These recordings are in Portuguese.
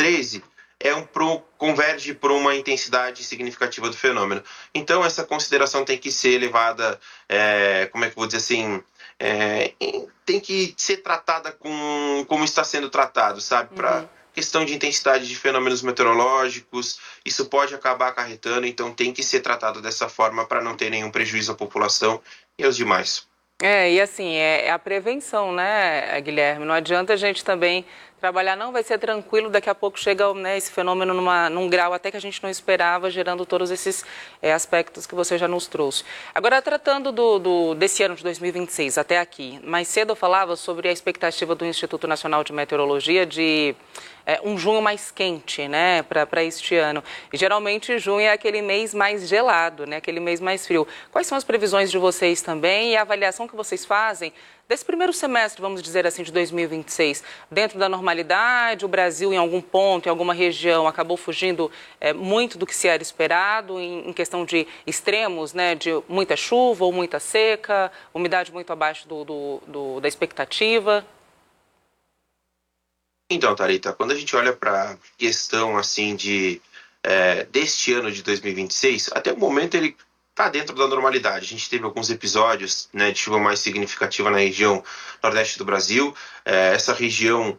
2013 converge para uma intensidade significativa do fenômeno. Então, essa consideração tem que ser levada, como é que eu vou dizer assim, tem que ser tratada como está sendo tratado, sabe? Para questão de intensidade de fenômenos meteorológicos, isso pode acabar acarretando, então tem que ser tratado dessa forma para não ter nenhum prejuízo à população e aos demais. E assim, é a prevenção, né, Guilherme? Não adianta a gente também trabalhar, não vai ser tranquilo, daqui a pouco chega, né, esse fenômeno num grau até que a gente não esperava, gerando todos esses aspectos que você já nos trouxe. Agora, tratando desse ano de 2026 até aqui, mais cedo eu falava sobre a expectativa do Instituto Nacional de Meteorologia de um junho mais quente, né, para este ano. E geralmente junho é aquele mês mais gelado, né, aquele mês mais frio. Quais são as previsões de vocês também e a avaliação que vocês fazem desse primeiro semestre, vamos dizer assim, de 2026? Dentro da normalidade, o Brasil em algum ponto, em alguma região, acabou fugindo muito do que se era esperado em questão de extremos, né, de muita chuva ou muita seca, umidade muito abaixo da expectativa? Então, Thalita, quando a gente olha para a questão assim deste ano de 2026, até o momento ele está dentro da normalidade. A gente teve alguns episódios, né, de chuva mais significativa na região nordeste do Brasil. Essa região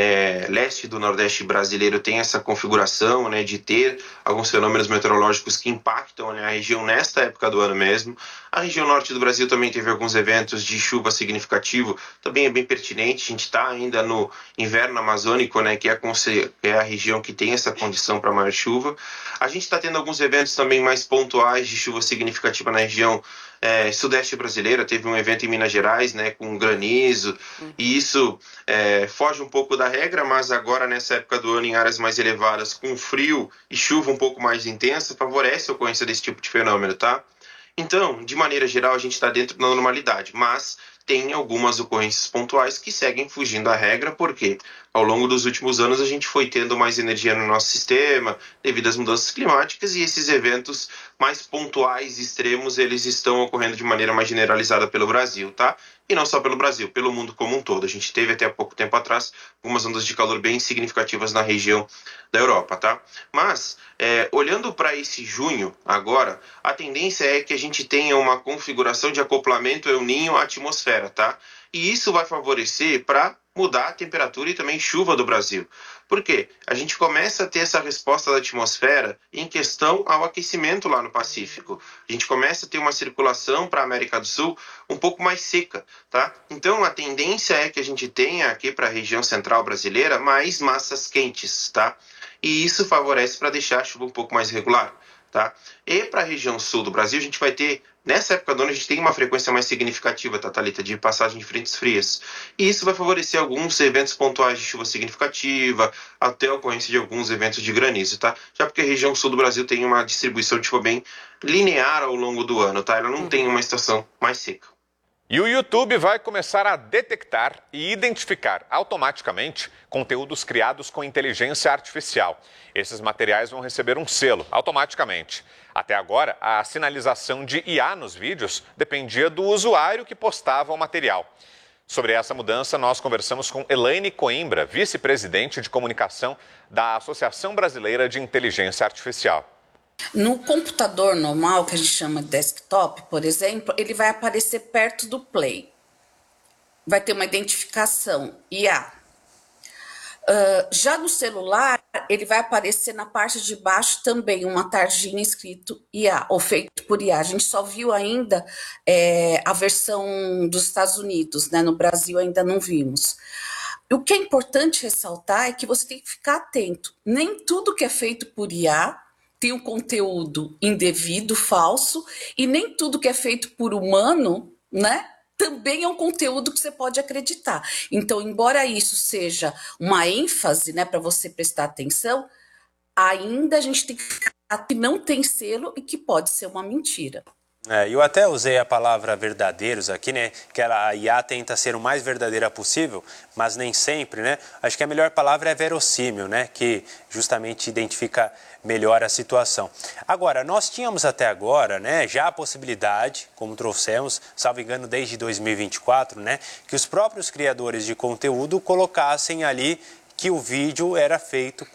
leste do nordeste brasileiro tem essa configuração, né, de ter alguns fenômenos meteorológicos que impactam, né, a região nesta época do ano mesmo. A região norte do Brasil também teve alguns eventos de chuva significativo, também é bem pertinente. A gente está ainda no inverno amazônico, né, que é a região que tem essa condição para maior chuva. A gente está tendo alguns eventos também mais pontuais de chuva significativa na região sudeste brasileira. Teve um evento em Minas Gerais, né, com granizo, e isso foge um pouco da regra, mas agora nessa época do ano, em áreas mais elevadas, com frio e chuva um pouco mais intensa, favorece a ocorrência desse tipo de fenômeno, tá? Então, de maneira geral, a gente está dentro da normalidade, mas tem algumas ocorrências pontuais que seguem fugindo da regra, porque ao longo dos últimos anos a gente foi tendo mais energia no nosso sistema devido às mudanças climáticas, e esses eventos mais pontuais e extremos, eles estão ocorrendo de maneira mais generalizada pelo Brasil, tá? E não só pelo Brasil, pelo mundo como um todo. A gente teve até há pouco tempo atrás algumas ondas de calor bem significativas na região da Europa, tá? Mas, olhando para esse junho agora, a tendência é que a gente tenha uma configuração de acoplamento El Niño à atmosfera, tá? E isso vai favorecer para mudar a temperatura e também chuva do Brasil. Por quê? A gente começa a ter essa resposta da atmosfera em questão ao aquecimento lá no Pacífico. A gente começa a ter uma circulação para a América do Sul um pouco mais seca, tá? Então a tendência é que a gente tenha aqui para a região central brasileira mais massas quentes, tá? E isso favorece para deixar a chuva um pouco mais regular, tá? E para a região sul do Brasil, a gente vai ter, nessa época do ano, a gente tem uma frequência mais significativa, tá, Thalita, de passagem de frentes frias. E isso vai favorecer alguns eventos pontuais de chuva significativa, até a ocorrência de alguns eventos de granizo, tá? Já porque a região sul do Brasil tem uma distribuição de chuva bem linear ao longo do ano, tá? Ela não tem uma estação mais seca. E o YouTube vai começar a detectar e identificar automaticamente conteúdos criados com inteligência artificial. Esses materiais vão receber um selo automaticamente. Até agora, a sinalização de IA nos vídeos dependia do usuário que postava o material. Sobre essa mudança, nós conversamos com Elaine Coimbra, vice-presidente de comunicação da Associação Brasileira de Inteligência Artificial. No computador normal, que a gente chama de desktop, por exemplo, ele vai aparecer perto do play. Vai ter uma identificação IA. Já no celular, ele vai aparecer na parte de baixo também uma tarjinha escrito IA, ou feito por IA. A gente só viu ainda a versão dos Estados Unidos, né? No Brasil ainda não vimos. O que é importante ressaltar é que você tem que ficar atento. Nem tudo que é feito por IA tem um conteúdo indevido, falso, e nem tudo que é feito por humano, né, também é um conteúdo que você pode acreditar. Então, embora isso seja uma ênfase, né, para você prestar atenção, ainda a gente tem que ficar que não tem selo e que pode ser uma mentira. Eu até usei a palavra verdadeiros aqui, né? Que a IA tenta ser o mais verdadeira possível, mas nem sempre, né? Acho que a melhor palavra é verossímil, né? Que justamente identifica melhor a situação. Agora, nós tínhamos até agora, né, já a possibilidade, como trouxemos, salvo engano, desde 2024, né? Que os próprios criadores de conteúdo colocassem ali que o vídeo era feito